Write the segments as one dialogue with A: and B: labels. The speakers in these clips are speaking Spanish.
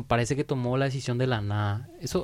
A: parece que tomó la decisión de la nada.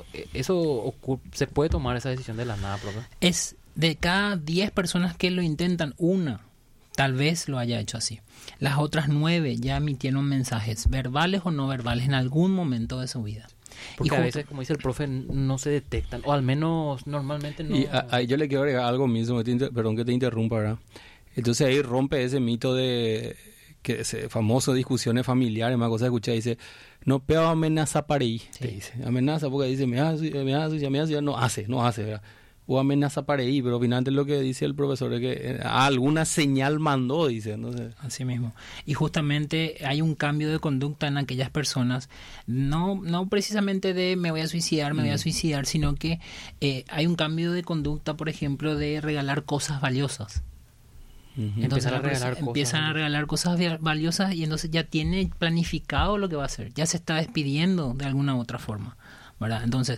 A: ¿Se puede tomar esa decisión de la nada, profe?
B: Es de cada 10 personas que lo intentan, una tal vez lo haya hecho así. Las otras 9 ya emitieron mensajes, verbales o no verbales, en algún momento de su vida.
A: Porque a veces, como dice el profe, no se detectan, o al menos normalmente no.
C: Y ahí yo le quiero agregar algo mismo, perdón que te interrumpa, ¿verdad? Entonces ahí rompe ese mito de que ese famoso discusiones familiares, más cosas escuché, dice, no pero amenaza para ahí, te dice, amenaza porque dice, me hace, no hace, ¿verdad? O amenaza para ahí, pero finalmente lo que dice el profesor es que alguna señal mandó, dice. Entonces.
B: Así mismo. Y justamente hay un cambio de conducta en aquellas personas, no precisamente de me voy a suicidar, sino que hay un cambio de conducta, por ejemplo, de regalar cosas valiosas. Entonces empiezan a regalar cosas valiosas y entonces ya tiene planificado lo que va a hacer, ya se está despidiendo de alguna u otra forma, ¿verdad? Entonces,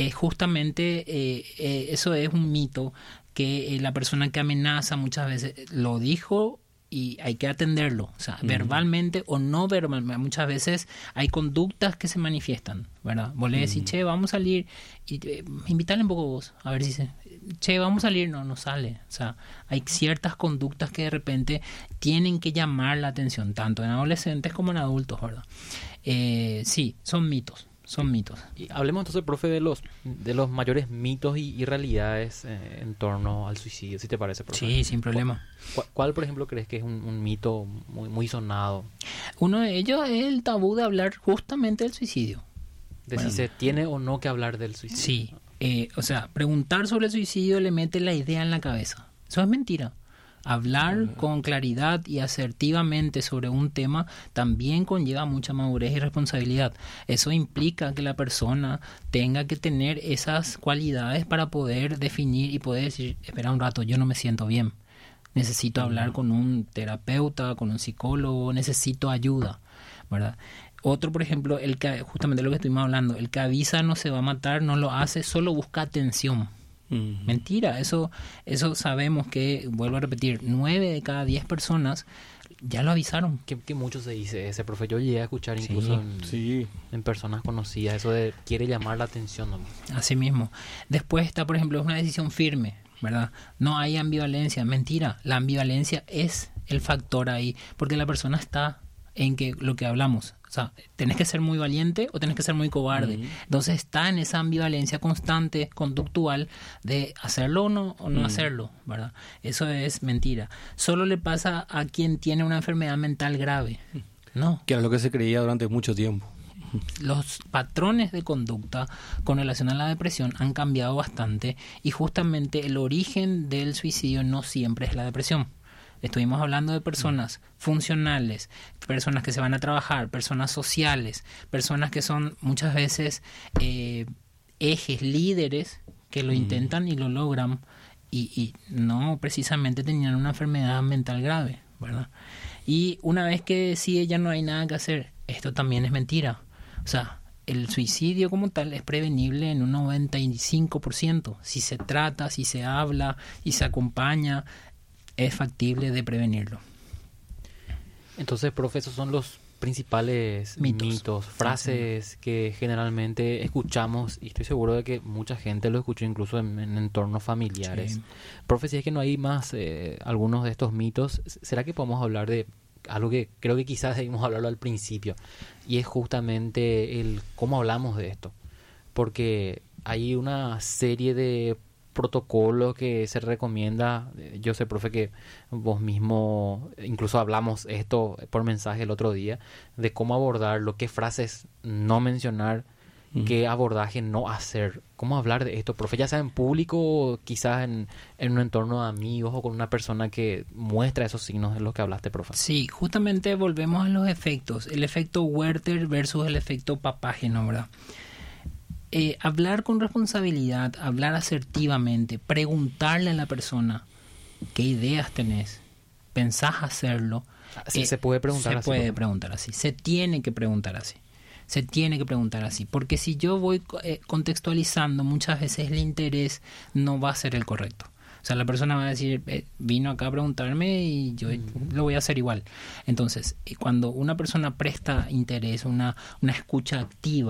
B: justamente eso es un mito que la persona que amenaza muchas veces lo dijo y hay que atenderlo, o sea, verbalmente o no verbalmente. Muchas veces hay conductas que se manifiestan, ¿verdad? Vos le decís, che, vamos a salir, y invítale un poco vos, a ver si che, vamos a salir, no sale. O sea, hay ciertas conductas que de repente tienen que llamar la atención, tanto en adolescentes como en adultos, ¿verdad? Sí, son mitos.
A: Y hablemos entonces, profe, de los mayores mitos y realidades en torno al suicidio, si te parece, profe.
B: Sí, sin problema.
A: ¿Cuál, por ejemplo, crees que es un mito muy, muy sonado?
B: Uno de ellos es el tabú de hablar justamente del suicidio.
A: De si se tiene o no que hablar del suicidio.
B: Sí, o sea, preguntar sobre el suicidio le mete la idea en la cabeza. Eso es mentira. Hablar con claridad y asertivamente sobre un tema también conlleva mucha madurez y responsabilidad. Eso implica que la persona tenga que tener esas cualidades para poder definir y poder decir, espera un rato, yo no me siento bien. Necesito hablar con un terapeuta, con un psicólogo, necesito ayuda, ¿verdad? Otro, por ejemplo, el que justamente lo que estuvimos hablando, el que avisa no se va a matar, no lo hace, solo busca atención. Mentira, eso sabemos que, vuelvo a repetir, 9 de cada 10 personas ya lo avisaron.
A: Que mucho se dice ese, profe. Yo llegué a escuchar incluso en personas conocidas eso de quiere llamar la atención nomás.
B: Así mismo. Después está, por ejemplo, es una decisión firme, ¿verdad? No hay ambivalencia. Mentira, la ambivalencia es el factor ahí, porque la persona está en que lo que hablamos, o sea, tenés que ser muy valiente o tenés que ser muy cobarde. Entonces está en esa ambivalencia constante, conductual, de hacerlo o no hacerlo, ¿verdad? Eso es mentira. Solo le pasa a quien tiene una enfermedad mental grave, ¿no?
C: Que era lo que se creía durante mucho tiempo.
B: Los patrones de conducta con relación a la depresión han cambiado bastante y justamente el origen del suicidio no siempre es la depresión. Estuvimos hablando de personas funcionales, personas que se van a trabajar, personas sociales, personas que son muchas veces ejes, líderes, que lo intentan y lo logran y no precisamente tenían una enfermedad mental grave, ¿verdad? Y una vez que decide ya no hay nada que hacer, esto también es mentira. O sea, el suicidio como tal es prevenible en un 95%. Si se trata, si se habla y se acompaña, es factible de prevenirlo.
A: Entonces, profe, esos son los principales mitos, frases que generalmente escuchamos y estoy seguro de que mucha gente lo escuchó incluso en entornos familiares. Sí. Profe, si es que no hay más algunos de estos mitos, ¿será que podemos hablar de algo que creo que quizás debimos hablarlo al principio? Y es justamente el cómo hablamos de esto. Porque hay una serie de protocolo que se recomienda. Yo sé, profe, que vos mismo incluso hablamos esto por mensaje el otro día de cómo abordarlo, qué frases no mencionar, qué abordaje no hacer, cómo hablar de esto, profe, ya sea en público o quizás en un entorno de amigos o con una persona que muestra esos signos de los que hablaste, profe.
B: Sí, justamente volvemos a los efectos, el efecto Werther versus el efecto Papágeno, ¿verdad? Hablar con responsabilidad, hablar asertivamente, preguntarle a la persona qué ideas tenés, pensás hacerlo.
A: Se puede preguntar así.
B: Se puede preguntar así, se tiene que preguntar así. Se tiene que preguntar así, porque si yo voy contextualizando, muchas veces el interés no va a ser el correcto. O sea, la persona va a decir, vino acá a preguntarme y yo lo voy a hacer igual. Entonces, cuando una persona presta interés, una escucha activa,